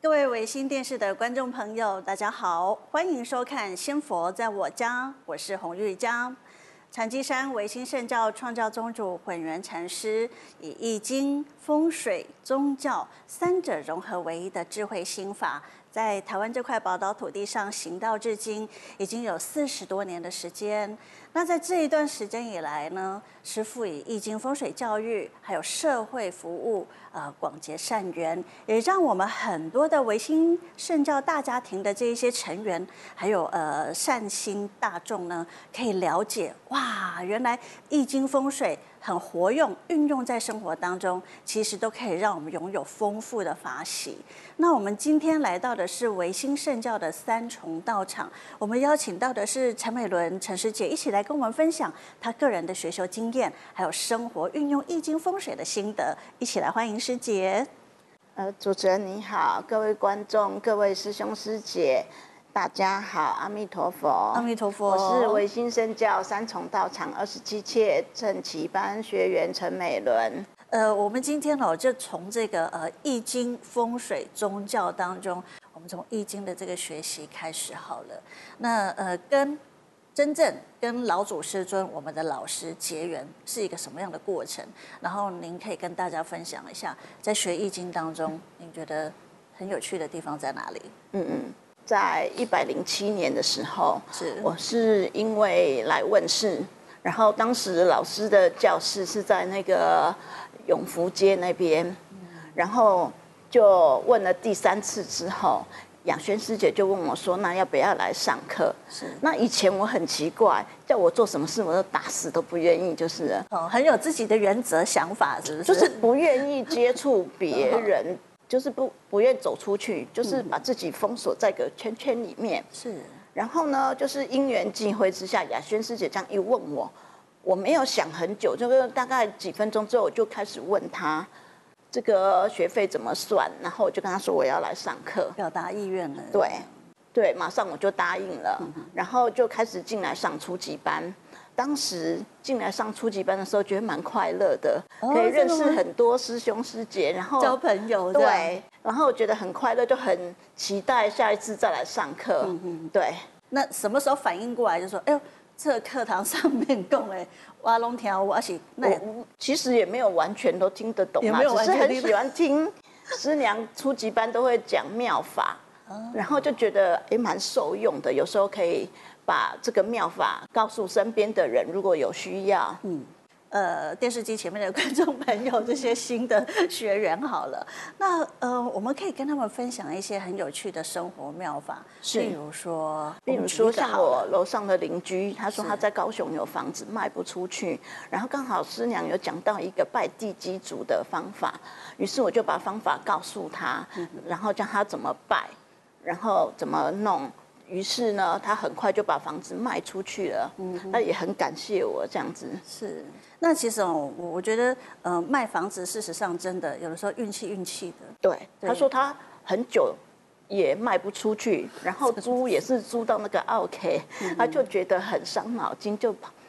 各位卫星电视的观众朋友，大家好，欢迎收看《仙佛在我家》，我是洪玉佳。禅机山维新圣教创教宗主混元禅师以易经、风水、宗教三者融合为一的智慧心法，在台湾这块宝岛土地上行道至今，已经有40多年的时间。那在这一段时间以来呢，师父以易经风水教育，还有社会服务，广结善缘，也让我们很多的维新圣教大家庭的这一些成员，还有善心大众呢，可以了解哇，原来易经风水很活用，运用在生活当中，其实都可以让我们拥有丰富的法喜。那我们今天来到的是维新圣教的三重道场，我们邀请到的是陈美伦陈师姐，一起来跟我们分享她个人的学修经验，还有生活运用易经风水的心得，一起来欢迎师姐。 主持人你好，各位观众，各位师兄师姐，大家好，阿弥陀佛， 阿弥陀佛。 我是维新圣教三重道场27届正旗班学员陈美伦。 我们今天就从这个易经风水宗教当中，我们从易经的这个学习开始好了。那真正跟老祖师尊我们的老师结缘是一个什么样的过程？然后您可以跟大家分享一下，在学易经当中，您觉得很有趣的地方在哪里？ 在107年的时候，我是因为来问世，然后当时老师的教室是在那个永福街那边，然后就问了第3次之后，雅轩师姐就问我说：“那要不要来上课？”那以前我很奇怪，叫我做什么事我都打死都不愿意，就是了。 很有自己的原则想法，是不是？ 就是不愿意接触别人。就是不愿走出去，就是把自己封锁在个圈圈里面。 是， 然后呢，就是因缘际会之下，雅轩师姐这样一问我，我没有想很久，就是大概几分钟之后，我就开始问她这个学费怎么算，然后我就跟她说我要来上课， 表达意愿了。 对，马上我就答应了，然后就开始进来上初级班。当时进来上初级班的时候，觉得蛮快乐的，可以认识很多师兄师姐，然后交朋友。 对，然后觉得很快乐，就很期待下一次再来上课。对。 那什么时候反应过来，就说：“哎呦，这课堂上面讲的，我拢听我是那。” 其实也没有完全都听得懂嘛，只是很喜欢听师娘初级班都会讲妙法，然后就觉得蛮受用的，有时候可以把这个妙法告诉身边的人，如果有需要。 电视机前面的观众朋友，这些新的学员好了，那我们可以跟他们分享一些很有趣的生活妙法，比如说像我楼上的邻居，他说他在高雄有房子卖不出去，然后刚好师娘有讲到一个拜地基主的方法，于是我就把方法告诉他，然后教他怎么拜，然后怎么弄。于是呢，他很快就把房子卖出去了。他也很感谢我这样子。 是，那其实我觉得，卖房子事实上真的有的时候运气的。 对，他说他很久也卖不出去，然后租也是租到那个奥 K，他就觉得很伤脑筋，就